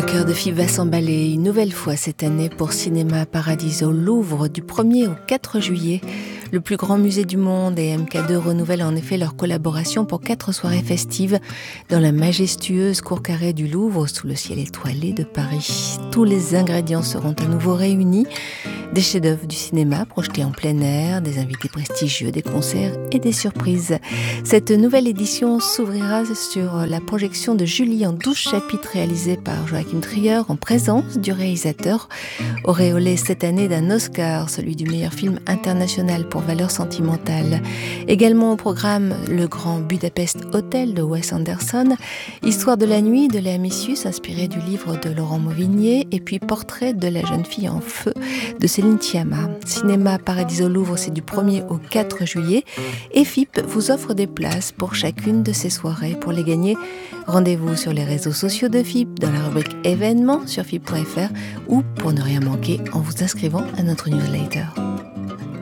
cœur de FIP va s'emballer une nouvelle fois cette année pour Cinéma Paradiso Louvre du 1er au 4 juillet. Le plus grand musée du monde et MK2 renouvellent en effet leur collaboration pour 4 soirées festives dans la majestueuse cour carrée du Louvre sous le ciel étoilé de Paris. Tous les ingrédients seront à nouveau réunis. Des chefs-d'œuvre du cinéma projetés en plein air, des invités prestigieux, des concerts et des surprises. Cette nouvelle édition s'ouvrira sur la projection de Julie en 12 chapitres réalisés par Joachim Trier en présence du réalisateur, auréolé cette année d'un Oscar, celui du meilleur film international pour valeur sentimentale. Également au programme Le Grand Budapest Hotel de Wes Anderson, Histoire de la nuit de Léa Missius inspiré du livre de Laurent Mauvigné et puis Portrait de la jeune fille en feu de Céline Sciamma. Cinéma Paradiso Louvre, c'est du 1er au 4 juillet et FIP vous offre des places pour chacune de ces soirées. Pour les gagner, rendez-vous sur les réseaux sociaux de FIP dans la rubrique événements sur FIP.fr ou pour ne rien manquer en vous inscrivant à notre newsletter.